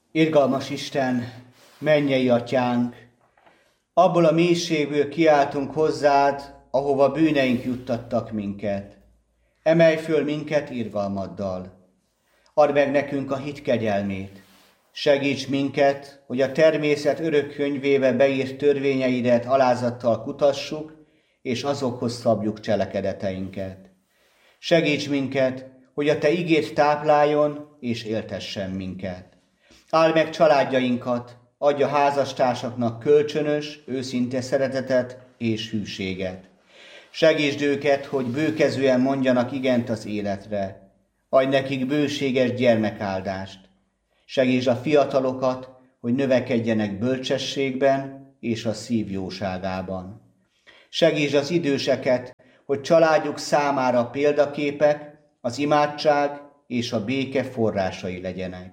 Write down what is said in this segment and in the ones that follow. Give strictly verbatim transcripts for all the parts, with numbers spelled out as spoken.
Irgalmas Isten, mennyei atyánk, abból a mélységből kiáltunk hozzád, ahova bűneink juttattak minket. Emelj föl minket irgalmaddal. Add meg nekünk a hit kegyelmét. Segíts minket, hogy a természet örök könyvébe beírt törvényeidet alázattal kutassuk, és azokhoz szabjuk cselekedeteinket. Segíts minket, hogy a te igéd tápláljon és éltessen minket. Áld meg családjainkat, adj a házastársaknak kölcsönös, őszinte szeretetet és hűséget. Segítsd őket, hogy bőkezően mondjanak igent az életre. Adj nekik bőséges gyermekáldást. Segítsd a fiatalokat, hogy növekedjenek bölcsességben és a szív jóságában. Segítsd az időseket, hogy családjuk számára példaképek, az imádság és a béke forrásai legyenek.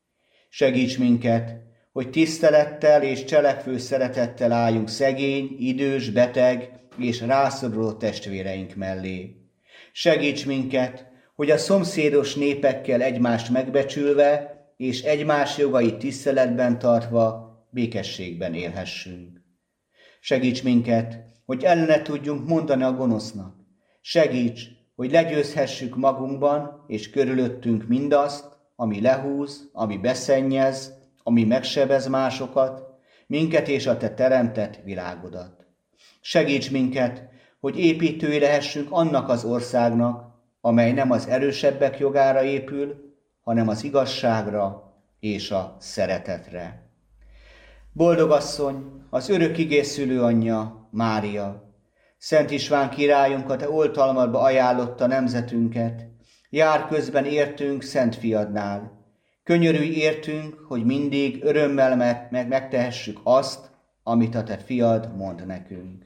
Segíts minket, hogy tisztelettel és cselekvő szeretettel álljunk szegény, idős, beteg és rászoruló testvéreink mellé. Segíts minket, hogy a szomszédos népekkel egymást megbecsülve és egymás jogait tiszteletben tartva békességben élhessünk. Segíts minket, hogy ellene tudjunk mondani a gonosznak. Segíts, hogy legyőzhessük magunkban és körülöttünk mindazt, ami lehúz, ami beszennyez, ami megsebez másokat, minket és a te teremtett világodat. Segíts minket, hogy építői lehessünk annak az országnak, amely nem az erősebbek jogára épül, hanem az igazságra és a szeretetre. Boldog asszony, az örök igé szülőanyja, Mária, Szent István királyunk a te oltalmadba ajánlotta nemzetünket, jár közben értünk Szent Fiadnál. Könyörülj értünk, hogy mindig örömmel meg, meg megtehessük azt, amit a te fiad mond nekünk.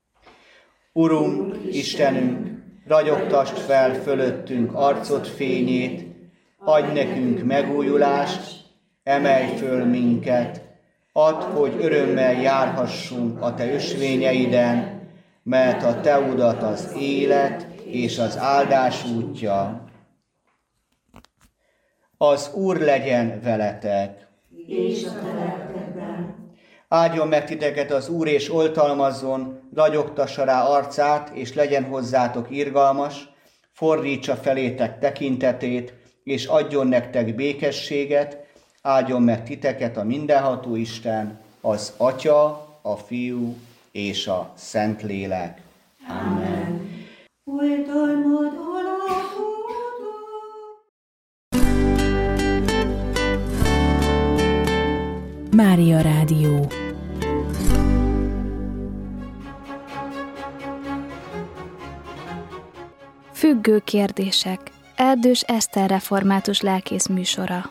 Urunk, Istenünk, ragyogtasd fel fölöttünk arcod fényét, adj nekünk megújulást, emelj föl minket, add, hogy örömmel járhassunk a te ösvényeiden, mert a te utat az élet és az áldás útja. Az Úr legyen veletek. És a te lelkedben. Áldjon meg titeket az Úr, és oltalmazzon, ragyogtassa rá arcát, és legyen hozzátok irgalmas, fordítsa felétek tekintetét, és adjon nektek békességet, áldjon meg titeket a mindenható Isten, az Atya, a Fiú és a Szentlélek. Amen. Oltalmad alá Mária Rádió. Függő kérdések. Erdős Eszter református lelkész műsora.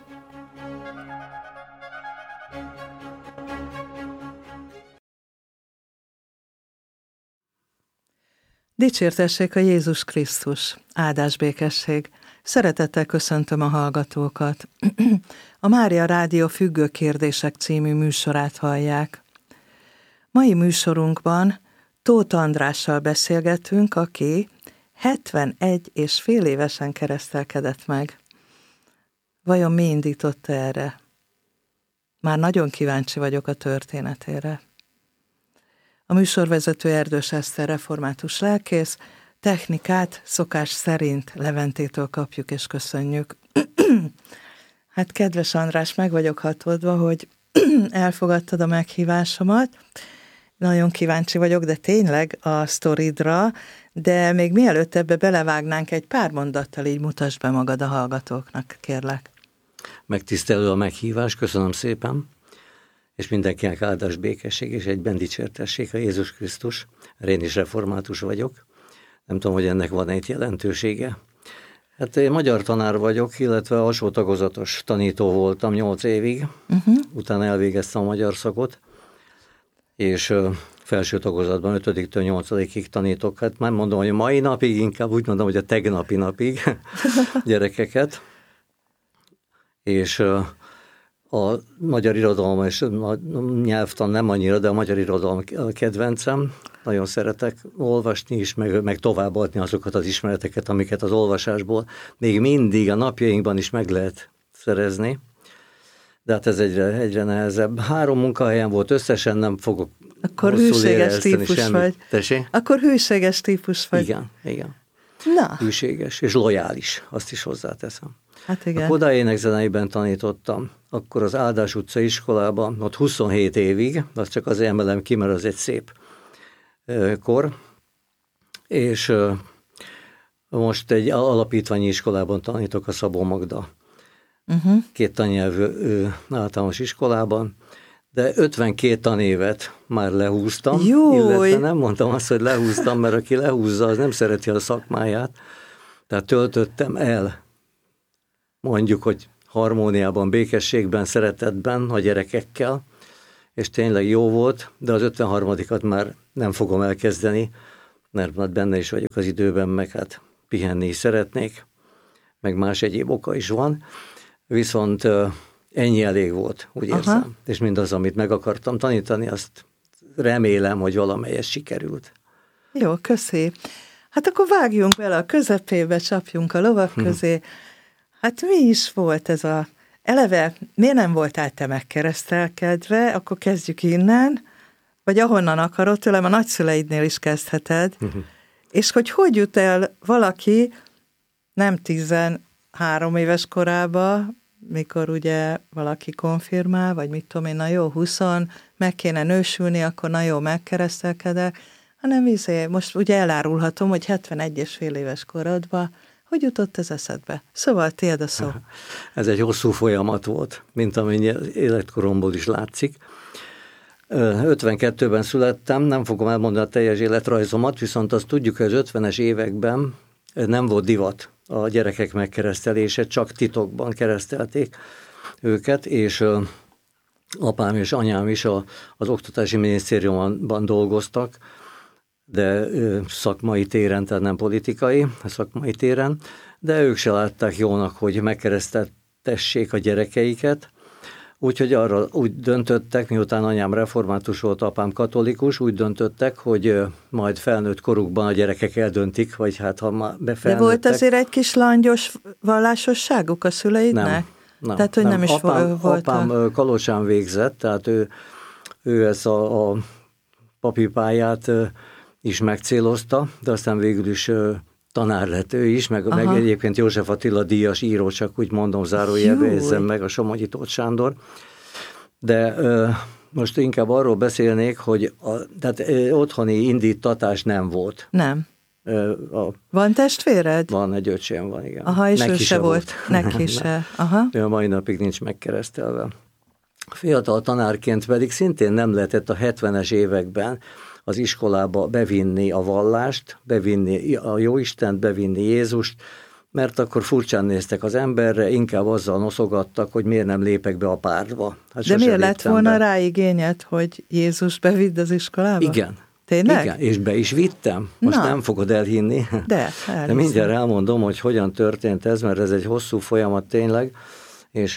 Dicsértessék a Jézus Krisztus, áldás békesség. Szeretettel köszöntöm a hallgatókat. A Mária Rádió Függő kérdések című műsorát hallják. Mai műsorunkban Tóth Andrással beszélgetünk, aki hetvenegy és fél évesen keresztelkedett meg. Vajon mi indította erre? Már nagyon kíváncsi vagyok a történetére. A műsorvezető Erdős Eszter református lelkész, technikát szokás szerint Leventétől kapjuk és köszönjük. Hát kedves András, meg vagyok hatódva, hogy elfogadtad a meghívásomat. Nagyon kíváncsi vagyok, de tényleg a sztoridra, de még mielőtt ebbe belevágnánk, egy pár mondattal így mutasd be magad a hallgatóknak, kérlek. Megtisztelő a meghívás, köszönöm szépen, és mindenkinek áldás, békesség, és egyben dicsértessék a Jézus Krisztus. Én is református vagyok, nem tudom, hogy ennek van egy jelentősége. Hát én magyar tanár vagyok, illetve alsó tagozatos tanító voltam nyolc évig, uh-huh. Utána elvégeztem a magyar szakot, és uh, felső tagozatban ötödiktől nyolcadikig tanítok. Hát már mondom, hogy a mai napig, inkább úgy mondom, hogy a tegnapi napig gyerekeket. És uh, a magyar irodalom és a nyelvtan nem annyira, de a magyar irodalom a kedvencem. Nagyon szeretek olvasni is, meg, meg továbbadni azokat az ismereteket, amiket az olvasásból még mindig a napjainkban is meg lehet szerezni. de hát ez egyre, egyre nehezebb. Három munkahelyen volt összesen, nem fogok Akkor hűséges típus semmit. vagy. Tessék? Akkor hűséges típus vagy. Igen, igen. Na. Hűséges és lojális, azt is hozzáteszem. Hát igen. A Kodály énekzeneiben tanítottam, akkor az Áldás utca iskolában, ott huszonhét évig, azt csak azért emelem ki, mert az egy szép kor, és most egy alapítványi iskolában tanítok, a Szabó Magda uh-huh. két tannyelvű általános iskolában, de ötvenkét tanévet már lehúztam, Júj. illetve nem mondtam azt, hogy lehúztam, mert aki lehúzza, az nem szereti a szakmáját, tehát töltöttem el, mondjuk, hogy harmóniában, békességben, szeretetben a gyerekekkel, és tényleg jó volt, de az ötvenharmadikat már nem fogom elkezdeni, mert benne is vagyok az időben, meg hát pihenni is szeretnék, meg más egyéb oka is van, viszont ennyi elég volt, úgy érzem. Aha. És mindaz, amit meg akartam tanítani, azt remélem, hogy valamelyes sikerült. Jó, köszi. Hát akkor vágjunk bele a közepébe, csapjunk a lovak közé. Hát mi is volt ez a... Eleve, miért nem voltál te megkeresztelkedve? Akkor kezdjük innen, vagy ahonnan akarod, tőlem a nagyszüleidnél is kezdheted. Uh-huh. És hogy hogy jut el valaki nem tizenhárom éves korába, mikor ugye valaki konfirmál, vagy mit tudom én, na jó, huszon, meg kéne nősülni, akkor na jó, megkeresztelkedek, hanem izé, most ugye elárulhatom, hogy hetvenegy és fél éves korodban, hogy jutott ez eszedbe? Szóval tiéd a szó. Ez egy hosszú folyamat volt, mint amennyi életkoromból is látszik. ötvenkettőben születtem, nem fogom elmondani a teljes életrajzomat, viszont azt tudjuk, hogy az ötvenes években nem volt divat a gyerekek megkeresztelése, csak titokban keresztelték őket, és apám és anyám is a, az Oktatási Minisztériumban dolgoztak, de szakmai téren, tehát nem politikai, szakmai téren, de ők se látták jónak, hogy megkereszteltessék a gyerekeiket, úgyhogy arra úgy döntöttek, miután anyám református volt, apám katolikus, úgy döntöttek, hogy majd felnőtt korukban a gyerekek eldöntik, vagy hát ha már befelnőttek. De volt azért egy kis langyos vallásosságuk a szüleidnek? Nem, nem. Tehát, hogy nem, nem is apám, volt. Apám a... Kalocsán végzett, tehát ő, ő ezt a, a papi pályát is megcélozta, de aztán végül is tanár lett ő is, meg, meg egyébként József Attila díjas író, csak úgy mondom, zárójelbe érzem meg, a Somogyi Tóth Sándor. De ö, most inkább arról beszélnék, hogy a, tehát ö, otthoni indítatás nem volt. Nem. Ö, a, van testvéred? Van, egy öcsém van, igen. Aha, és neki ő se volt. volt. Neki se. Aha. Ő a mai napig nincs megkeresztelve. Fiatal tanárként pedig szintén nem lehetett a hetvenes években az iskolába bevinni a vallást, bevinni a Jóistent, bevinni Jézust, mert akkor furcsán néztek az emberre, inkább azzal noszogattak, hogy miért nem lépek be a pártba. Hát de miért lett volna be. Rá igényed, hogy Jézus bevidd az iskolába? Igen. Tényleg? Igen, és be is vittem. Most Na. nem fogod elhinni. De, de mindjárt elmondom, hogy hogyan történt ez, mert ez egy hosszú folyamat tényleg, és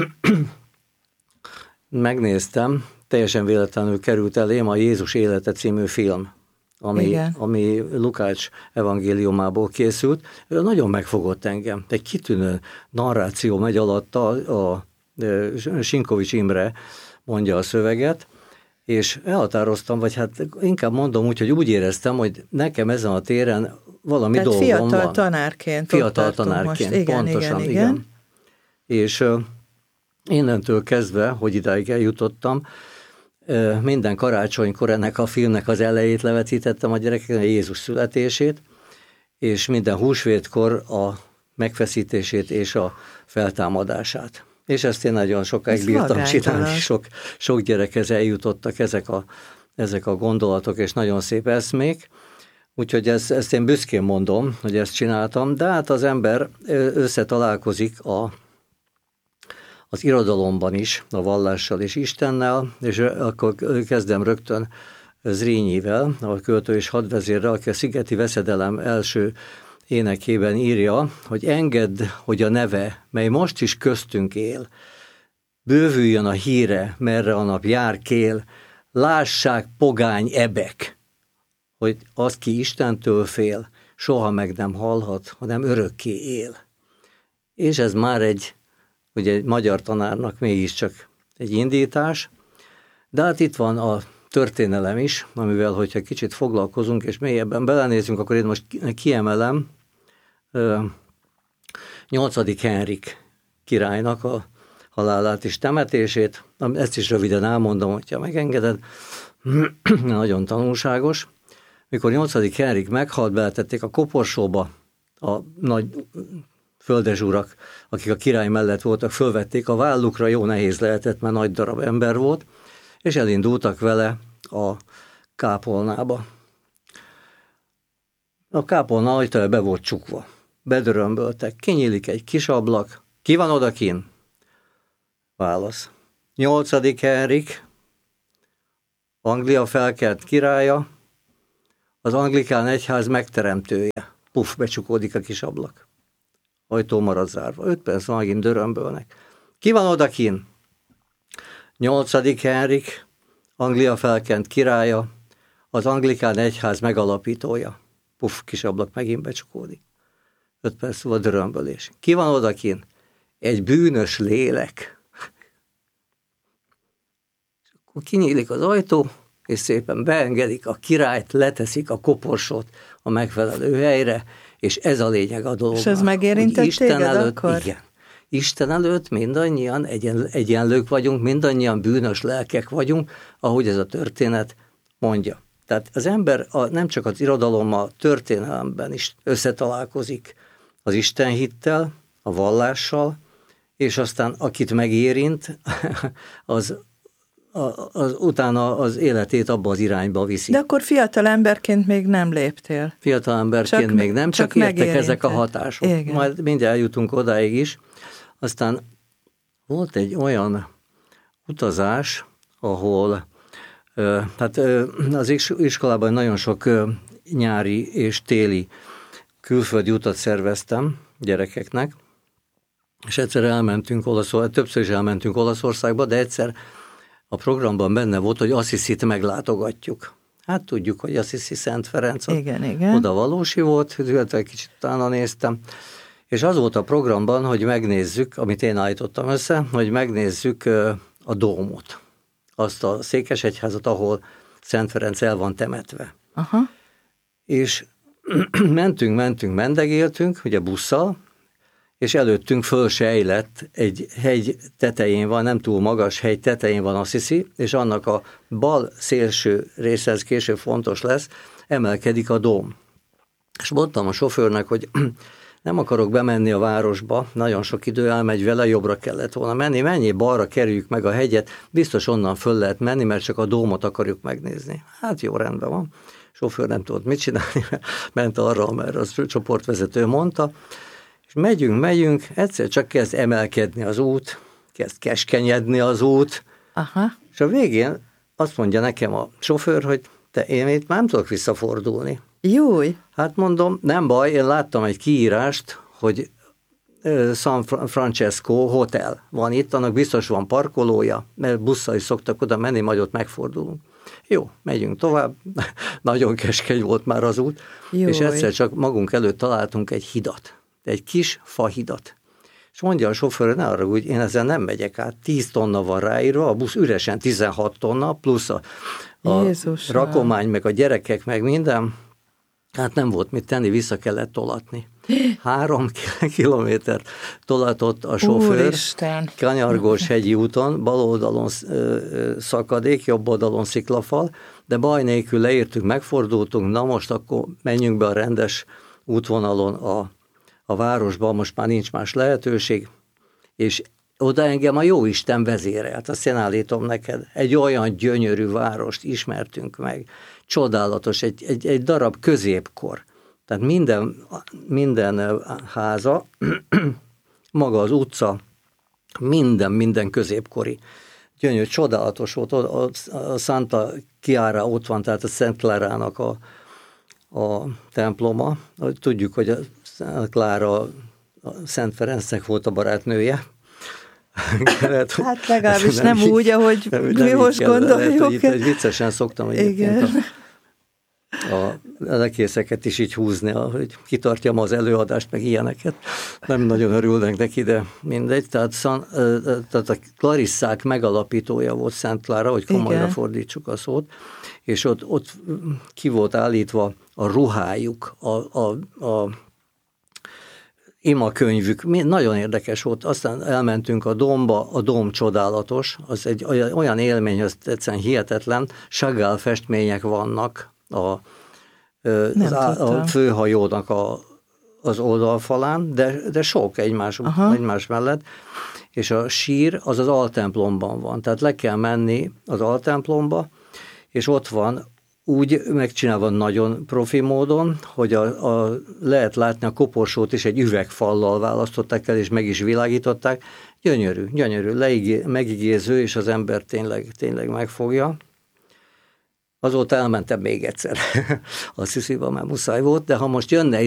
megnéztem, teljesen véletlenül került elém a Jézus élete című film, ami, ami Lukács evangéliumából készült. Nagyon megfogott engem. Egy kitűnő narráció megy alatta, a, a Sinkovics Imre mondja a szöveget, és elhatároztam, vagy hát inkább mondom úgy, hogy úgy éreztem, hogy nekem ezen a téren valami Tehát dolgom fiatal van. tanárként. Fiatal tanárként, most. Igen, pontosan, igen, igen. igen. És uh, innentől kezdve, hogy idáig eljutottam, uh, minden karácsonykor ennek a filmnek az elejét levetítettem a gyerekeknek, a Jézus születését, és minden húsvétkor a megfeszítését és a feltámadását. És ezt én nagyon sokáig Ez bírtam csinálni, sok, sok gyerekhez eljutottak ezek a, ezek a gondolatok, és nagyon szép eszmék. Úgyhogy ezt, ezt én büszkén mondom, hogy ezt csináltam, de hát az ember összetalálkozik a, az irodalomban is, a vallással és Istennel, és akkor kezdem rögtön Zrínyivel, a költő és hadvezérrel, aki a Szigeti Veszedelem első énekében írja, hogy engedd, hogy a neve, mely most is köztünk él, bővüljön a híre, merre a nap jár kél, lássák pogány ebek, hogy az, ki Istentől fél, soha meg nem halhat, hanem örökké él. És ez már egy ugye egy magyar tanárnak mégiscsak egy indítás, de hát itt van a történelem is, amivel, hogyha kicsit foglalkozunk, és mélyebben belenézünk, akkor én most kiemelem nyolcadik Henrik királynak a halálát és temetését. Ezt is röviden elmondom, hogyha megengeded. Nagyon tanulságos. Mikor nyolcadik Henrik meghalt, beletették a koporsóba a nagy földesúrak, akik a király mellett voltak, fölvették a vállukra, jó nehéz lehetett, mert nagy darab ember volt, és elindultak vele a kápolnába. A kápolna ajtaja be volt csukva. Bedörömböltek, kinyílik egy kis ablak. Ki van odakin? Válasz. Nyolcadik Henrik, Anglia felkelt királya, az anglikán egyház megteremtője. Puff, becsukódik a kis ablak. Ajtó marad zárva. Öt perc van, megint dörömbölnek. Ki van odakin? Nyolcadik Henrik, Anglia felkent királya, az anglikán egyház megalapítója. Puff, kis ablak megint becsukódik. Öt perc volt dörömbölés. Ki van odakin? Egy bűnös lélek. És akkor kinyílik az ajtó, és szépen beengedik a királyt, leteszik a koporsót a megfelelő helyre, és ez a lényeg a dolognak. És ez megérintett Isten téged előtt, akkor? Igen. Isten előtt mindannyian egyen, egyenlők vagyunk, mindannyian bűnös lelkek vagyunk, ahogy ez a történet mondja. Tehát az ember a, nem csak az irodalommal, a történelemben is összetalálkozik az istenhittel, a vallással, és aztán akit megérint, az, az utána az életét abba az irányba viszi. De akkor fiatal emberként még nem léptél. Fiatal emberként csak, még nem, csak, csak értek ezek a hatások. Igen. Majd mindjárt eljutunk odáig is. Aztán volt egy olyan utazás, ahol hát az iskolában nagyon sok nyári és téli külföldi utat szerveztem gyerekeknek, és egyszer elmentünk Olaszországba, többször is elmentünk Olaszországba, de egyszer a programban benne volt, hogy Assziszit meglátogatjuk. Hát tudjuk, hogy Assisi Szent Ferenc igen, igen. oda valósi volt, egy kicsit utána néztem, és az volt a programban, hogy megnézzük, amit én állítottam össze, hogy megnézzük a dómot, azt a székesegyházat, ahol Szent Ferenc el van temetve. Aha. És mentünk, mentünk, mendegéltünk, ugye busszal, és előttünk fölsejlett, egy hegy tetején van, nem túl magas hegy tetején van Assisi, és annak a bal szélső része, ez később fontos lesz, emelkedik a dóm. És mondtam a sofőrnek, hogy nem akarok bemenni a városba, nagyon sok idő elmegy vele, jobbra kellett volna menni, menjél balra, kerüljük meg a hegyet, biztos onnan föl lehet menni, mert csak a dómot akarjuk megnézni. Hát jó, rendben van. A sofőr nem tudott mit csinálni, ment arra, mert az csoportvezető mondta, és megyünk, megyünk, egyszer csak kezd emelkedni az út, kezd keskenyedni az út, aha. És a végén azt mondja nekem a sofőr, hogy te, én itt már nem tudok visszafordulni. Júj! Hát mondom, nem baj, én láttam egy kiírást, hogy San Francesco Hotel van itt, annak biztos van parkolója, mert busszal is szoktak oda menni, majd ott megfordulunk. Jó, megyünk tovább, nagyon keskeny volt már az út, Júj. És egyszer csak magunk előtt találtunk egy hidat, egy kis fahidat. És mondja a sofőr, ne arra, hogy én ezen nem megyek át, tíz tonna van ráírva, a busz üresen tizenhat tonna, plusz a, a rakomány, meg a gyerekek, meg minden, hát nem volt mit tenni, vissza kellett tolatni. Három kilométert tolatott a sofőr, Úristen. Kanyargós hegyi úton, bal oldalon szakadék, jobb oldalon sziklafal, de baj nélkül leértünk, megfordultunk, na most akkor menjünk be a rendes útvonalon a, a városba, most már nincs más lehetőség, és oda engem a Jóisten vezérelt, azt én állítom neked, egy olyan gyönyörű várost ismertünk meg, csodálatos, egy, egy, egy darab középkor. Tehát minden, minden háza, maga az utca, minden, minden középkori. Gyönyörű, csodálatos volt. A, a Santa Chiara ott van, tehát a Szent Klárának a, a temploma. Tudjuk, hogy a Szent Klára a Szent Ferencnek volt a barátnője. Lehet, hát legalábbis nem, nem úgy, ahogy nem, mi nem most kell, gondoljuk. Lehet, hogy, itt, hogy viccesen szoktam, hogy igen. A, a lekészeket is így húzni, hogy kitartjam az előadást, meg ilyeneket. Nem nagyon örülnek neki, de mindegy. Tehát, szan, tehát a Klarisszák megalapítója volt Szent Klára, hogy komolyra Igen. fordítsuk a szót, és ott, ott ki volt állítva a ruhájuk, a, a, a imakönyvük, nagyon érdekes volt. Aztán elmentünk a Dómba, a Dóm csodálatos, az egy olyan élmény, az egyszerűen hihetetlen, Chagall festmények vannak a, az á, a főhajónak a, az oldalfalán, de, de sok egymás, egymás mellett, és a sír az az altemplomban van, tehát le kell menni az altemplomba, és ott van úgy megcsinálva nagyon profi módon, hogy a, a, lehet látni a koporsót is egy üvegfallal választották el, és meg is világították. Gyönyörű, gyönyörű, leigé, megigéző, és az ember tényleg, tényleg megfogja. Azóta elmentem még egyszer a Szisziba, mert muszáj volt, de ha most jönne